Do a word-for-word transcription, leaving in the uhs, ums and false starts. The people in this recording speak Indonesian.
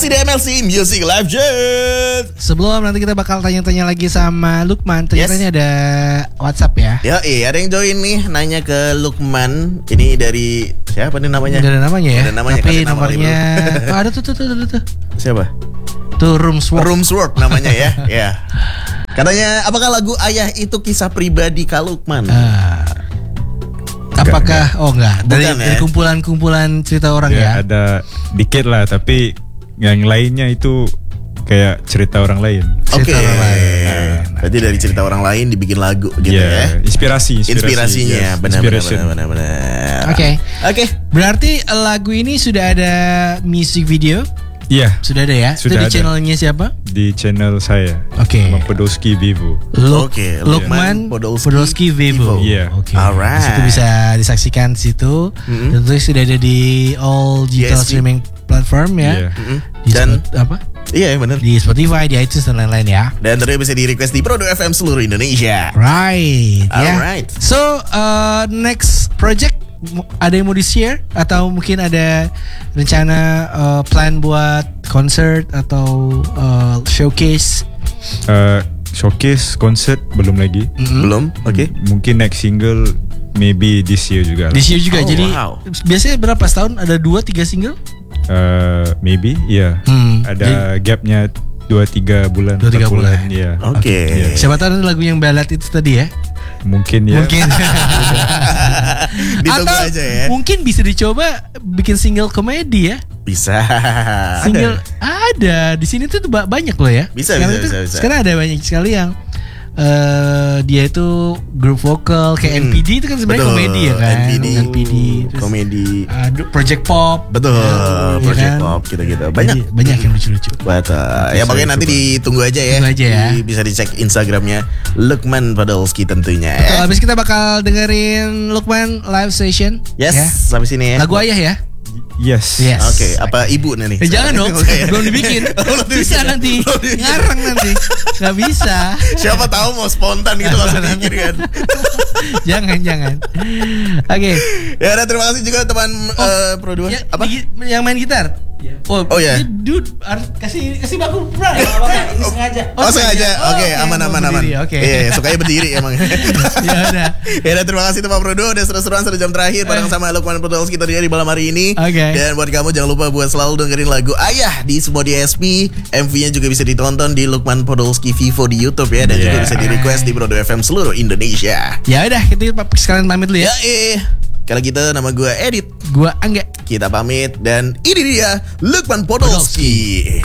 Masih di M L C Music Live Jet. Sebelum nanti kita bakal tanya-tanya lagi sama Lukman. Ternyata Yes. ini ada WhatsApp ya. Ya, iya ada yang join nih nanya ke Lukman. Ini dari siapa nih namanya? Udah ada namanya ya. Ada namanya, Tapi kasih nama nomornya lagi oh, ada tuh tuh tuh tuh. tuh. Siapa? Tuh Roomswork. Roomswork namanya ya. Ya. Katanya apakah lagu Ayah itu kisah pribadi Kak Lukman? Ah. Apakah oh enggak dari, Bukan, ya? dari kumpulan-kumpulan cerita orang Ya, ya. ada dikit lah, tapi yang lainnya itu kayak cerita orang lain. Oke. cerita orang lain. Berarti dari cerita orang lain dibikin lagu gitu Ya, ya. inspirasi, inspirasi Inspirasinya yes, benar benar inspiration. benar benar. Oke. Oke. Berarti lagu ini sudah ada music video? Iya, Sudah ada ya? Sudah Itu di ada. channelnya siapa? di channel saya. Oke. Nama Podolski Vivo. Luk, Oke, Lukman Lukman Podolski, Podolski Vivo. Vivo. Iya. Oke. Alright. Di situ bisa disaksikan di situ. Mm-hmm. Tentu sudah ada di all digital D S P. streaming platform ya. Iya. Mm-mm. Di Dan Spot- apa? iya benar. Di Spotify, di iTunes dan lain-lain ya. Dan tentunya bisa di request di Prodo F M seluruh Indonesia. Right. Ya. Alright. So uh, next project mu- ada yang mau di share atau mungkin ada rencana uh, plan buat concert atau uh, showcase? Uh, showcase concert belum lagi. Mm-hmm. Belum? Oke. Mungkin next single maybe this year juga. Di share juga. Oh, Jadi wow. biasanya berapa setahun ada dua tiga single? Uh, maybe, ya. Hmm. Ada gapnya dua tiga bulan. Dua, tiga empat bulan. Iya. Oke. Iya. Siapa tahu ada lagu yang ballad itu tadi ya? Mungkin ya. Mungkin. Ditunggu Atau aja ya. mungkin bisa dicoba bikin single komedi ya. Bisa. Single ada di sini tuh ba- banyak loh ya. Bisa, sekarang bisa, tuh- bisa, bisa. Sekarang ada banyak sekali yang eh dia itu grup vokal kayak Hmm. N P D itu kan sebenarnya Betul, komedi ya kan. N P D, N P D terus, komedi. aduh, Project Pop. Betul, Ya, Project kan? Pop gitu-gitu. Jadi Banyak. banyak yang lucu-lucu. Betul. Ya pokoknya nanti ditunggu aja ya. Tunggu aja ya. Di- Bisa dicek Instagramnya Lukman Podolski tentunya Betul, ya. habis kita bakal dengerin Lukman live session. Yes, ya. sampai sini ya. Lagu Ayah ya. Yes. Yes. Oke, apa ibu nih? Eh, jangan dong, Oke. belum dibikin. Belum Bisa dibikin. nanti Belum dibikin. ngarang nanti, nggak bisa. Siapa tahu mau spontan gitu langsung bikin kan. Jangan jangan. Oke. Ya udah terima kasih juga teman eh, Pro dua. Ya, Apa? di- yang main gitar. Oh, Oh, ya. ini Dude, harus kasih kasih baku pernah. Ini sengaja. Oh, sengaja. Oke, Oh, aman mau aman aman. berdiri, Oke. Iya, sukanya berdiri emang. Ya udah. Ya udah terima kasih teman Pro dua udah seru-seruan satu jam terakhir bareng sama Lukman Podolski tadi di malam hari ini. Oke. Dan buat kamu jangan lupa buat selalu dengerin lagu Ayah di semua D S P. M V-nya juga bisa ditonton di Lukman Podolski Vivo di YouTube ya dan juga Yeah. bisa di request di Prodo F M seluruh Indonesia. Ya udah, kita sekalian pamit dulu ya. Ya eh. Kalau kita nama gue Edit. Gua Angga. Kita pamit dan ini dia Lukman Podolski.